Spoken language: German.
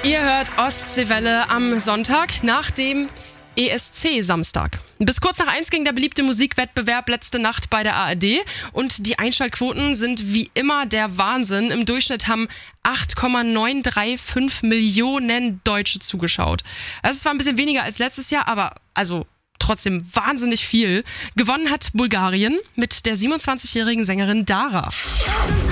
Ihr hört Ostseewelle am Sonntag nach dem ESC-Samstag. Bis kurz nach 1 ging der beliebte Musikwettbewerb letzte Nacht bei der ARD und die Einschaltquoten sind wie immer der Wahnsinn. Im Durchschnitt haben 8,935 Millionen Deutsche zugeschaut. Also es war ein bisschen weniger als letztes Jahr, aber trotzdem wahnsinnig viel. Gewonnen hat Bulgarien mit der 27-jährigen Sängerin Dara.